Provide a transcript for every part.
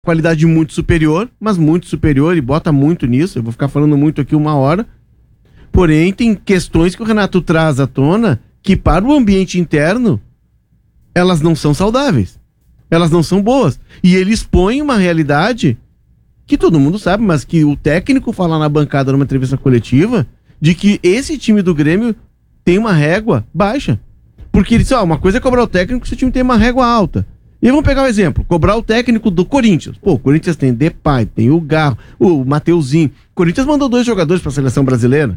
qualidade muito superior, mas muito superior, e bota muito nisso, eu vou ficar falando muito aqui 1 hora. Porém, tem questões que o Renato traz à tona que para o ambiente interno, elas não são saudáveis. Elas não são boas. E ele expõe uma realidade que todo mundo sabe, mas que o técnico fala na bancada numa entrevista coletiva, de que esse time do Grêmio tem uma régua baixa. Porque ele disse, uma coisa é cobrar o técnico se o time tem uma régua alta. E vamos pegar um exemplo, cobrar o técnico do Corinthians. Pô, o Corinthians tem Depay, tem o Garro, o Mateuzinho. O Corinthians mandou 2 jogadores para a seleção brasileira.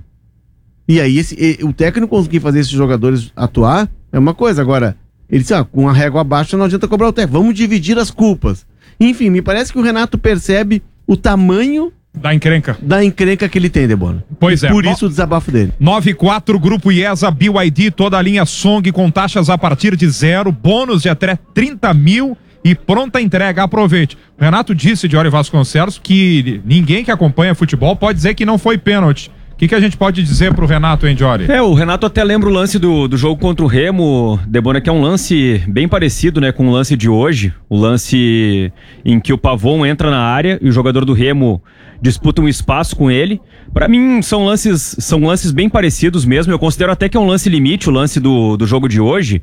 E aí o técnico conseguir fazer esses jogadores atuar é uma coisa. Agora, ele disse, com a régua baixa não adianta cobrar o técnico. Vamos dividir as culpas. Enfim, me parece que o Renato percebe o tamanho da encrenca que ele tem, Debona. Pois é. Por isso o desabafo dele. 94, Grupo IESA, BYD, toda a linha Song com taxas a partir de 0, bônus de até 30 mil e pronta entrega. Aproveite. O Renato disse, Diori Vasconcelos, que ninguém que acompanha futebol pode dizer que não foi pênalti. O que a gente pode dizer pro Renato, hein, Diori? O Renato até lembra o lance do jogo contra o Remo, Debona, que é um lance bem parecido, né, com o lance de hoje. O lance em que o Pavon entra na área e o jogador do Remo disputa um espaço com ele. Pra mim, são lances bem parecidos mesmo. Eu considero até que é um lance limite, o lance do jogo de hoje,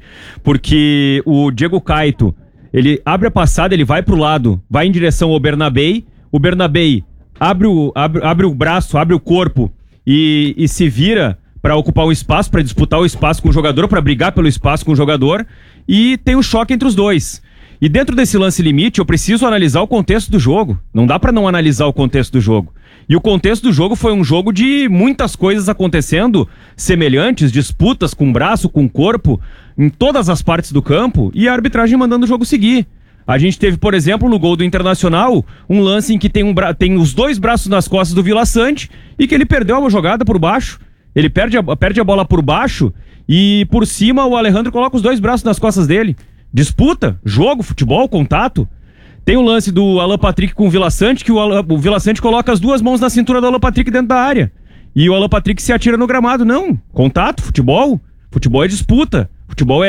porque o Diego Caito, ele abre a passada, ele vai pro lado, vai em direção ao Bernabei. O Bernabei abre o braço, abre o corpo e se vira para ocupar o espaço, para disputar o espaço com o jogador, para brigar pelo espaço com o jogador, e tem um choque entre os dois. E dentro desse lance limite, eu preciso analisar o contexto do jogo. Não dá para não analisar o contexto do jogo. E o contexto do jogo foi um jogo de muitas coisas acontecendo, semelhantes, disputas com braço, com corpo, em todas as partes do campo, e a arbitragem mandando o jogo seguir. A gente teve, por exemplo, no gol do Internacional, um lance em que tem os 2 braços nas costas do Vila Sante e que ele perdeu uma jogada por baixo. Ele perde a bola por baixo e por cima o Alejandro coloca os 2 braços nas costas dele. Disputa, jogo, futebol, contato. Tem o lance do Alan Patrick com o Vila Sante, que o Vila Sante coloca as 2 mãos na cintura do Alan Patrick dentro da área. E o Alan Patrick se atira no gramado. Não, contato, futebol. Futebol é disputa. Futebol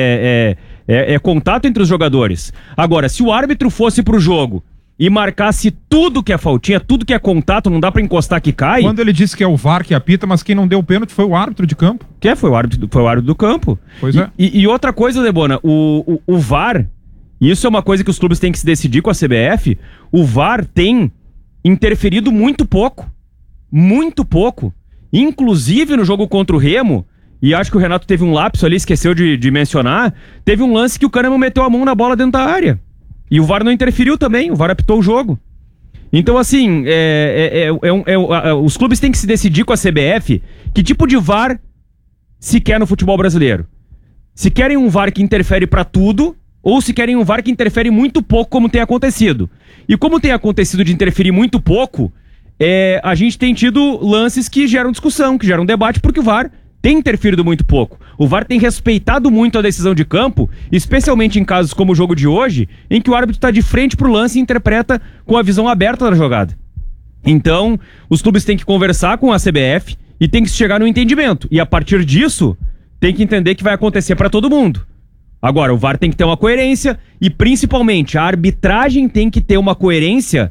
é contato entre os jogadores. Agora, se o árbitro fosse pro jogo e marcasse tudo que é faltinha, tudo que é contato, não dá pra encostar que cai. Quando ele disse que é o VAR que apita, mas quem não deu o pênalti foi o árbitro de campo. Foi o árbitro do campo. Pois é. E outra coisa, Debona, o VAR, isso é uma coisa que os clubes têm que se decidir com a CBF, o VAR tem interferido muito pouco. Muito pouco. Inclusive no jogo contra o Remo, e acho que o Renato teve um lapso ali, esqueceu de mencionar, teve um lance que o Kahneman meteu a mão na bola dentro da área. E o VAR não interferiu também, o VAR apitou o jogo. Então, assim, os clubes têm que se decidir com a CBF que tipo de VAR se quer no futebol brasileiro. Se querem um VAR que interfere pra tudo, ou se querem um VAR que interfere muito pouco, como tem acontecido. E como tem acontecido de interferir muito pouco, a gente tem tido lances que geram discussão, que geram debate, porque o VAR tem interferido muito pouco. O VAR tem respeitado muito a decisão de campo, especialmente em casos como o jogo de hoje, em que o árbitro está de frente pro lance e interpreta com a visão aberta da jogada. Então, os clubes têm que conversar com a CBF e tem que chegar no entendimento. E a partir disso, tem que entender que vai acontecer para todo mundo. Agora, o VAR tem que ter uma coerência e, principalmente, a arbitragem tem que ter uma coerência.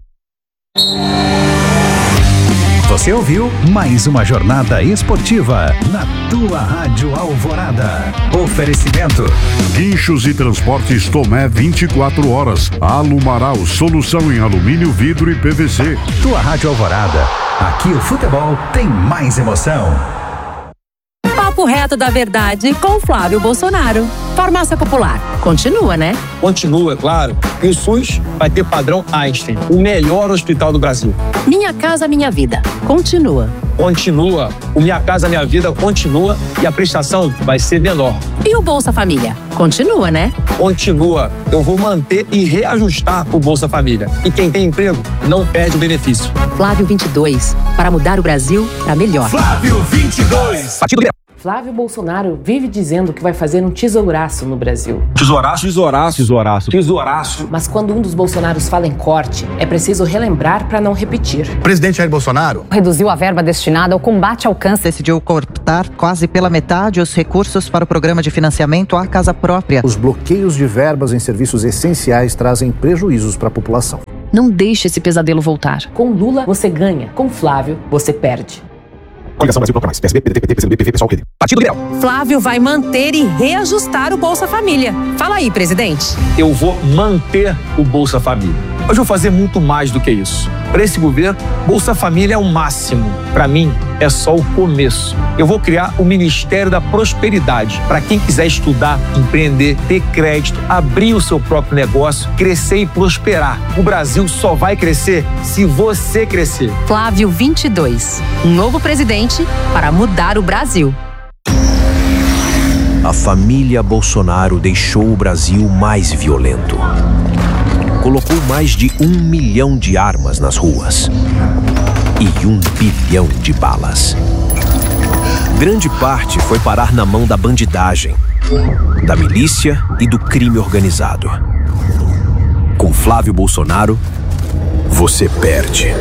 Você ouviu mais uma jornada esportiva na tua Rádio Alvorada. Oferecimento: Guinchos e Transportes Tomé 24 horas. Alumaral, solução em alumínio, vidro e PVC. Tua Rádio Alvorada. Aqui o futebol tem mais emoção. Papo reto da verdade com Flávio Bolsonaro. Farmácia Popular. Continua, né? Continua, claro. E o SUS vai ter padrão Einstein, o melhor hospital do Brasil. Minha Casa Minha Vida. Continua. Continua. O Minha Casa Minha Vida continua e a prestação vai ser menor. E o Bolsa Família? Continua, né? Continua. Eu vou manter e reajustar o Bolsa Família. E quem tem emprego não perde o benefício. Flávio 22. Para mudar o Brasil para melhor. Flávio 22. Partido Flávio Bolsonaro vive dizendo que vai fazer um tesouraço no Brasil. Tesouraço. Mas quando um dos Bolsonaros fala em corte, é preciso relembrar para não repetir. Presidente Jair Bolsonaro Reduziu a verba destinada ao combate ao câncer. Decidiu cortar quase pela metade os recursos para o programa de financiamento à casa própria. Os bloqueios de verbas em serviços essenciais trazem prejuízos para a população. Não deixe esse pesadelo voltar. Com Lula, você ganha. Com Flávio, você perde. Coligação Brasil Bloco Mais, PSB, PDT, PSB, PSOL, PD. Partido Liberal. Flávio vai manter e reajustar o Bolsa Família. Fala aí, presidente. Eu vou manter o Bolsa Família. Mas vou fazer muito mais do que isso. Para esse governo, Bolsa Família é o máximo. Para mim, é só o começo. Eu vou criar o Ministério da Prosperidade para quem quiser estudar, empreender, ter crédito, abrir o seu próprio negócio, crescer e prosperar. O Brasil só vai crescer se você crescer. Flávio 22. Um novo presidente para mudar o Brasil. A família Bolsonaro deixou o Brasil mais violento. Colocou mais de 1 milhão de armas nas ruas e 1 bilhão de balas. Grande parte foi parar na mão da bandidagem, da milícia e do crime organizado. Com Flávio Bolsonaro, você perde.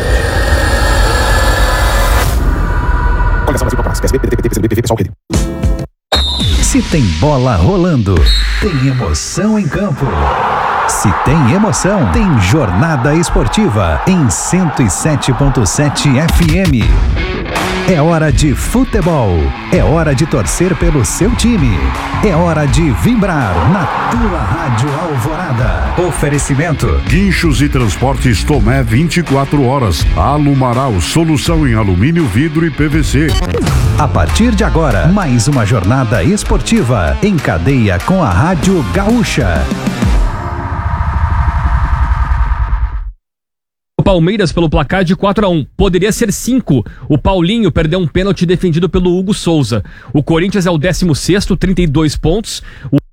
Coligação Brasil Bloco Mais, PSB, PDT, PSB, PSOL, PD. Se tem bola rolando, tem emoção em campo. Se tem emoção, tem jornada esportiva em 107.7 FM. É hora de futebol. É hora de torcer pelo seu time. É hora de vibrar na tua Rádio Alvorada. Oferecimento: Guinchos e Transportes Tomé 24 horas. Alumaral, solução em alumínio, vidro e PVC. A partir de agora, mais uma jornada esportiva em cadeia com a Rádio Gaúcha. Palmeiras pelo placar de 4-1. Poderia ser 5. O Paulinho perdeu um pênalti defendido pelo Hugo Souza. O Corinthians é o 16º, 32 pontos.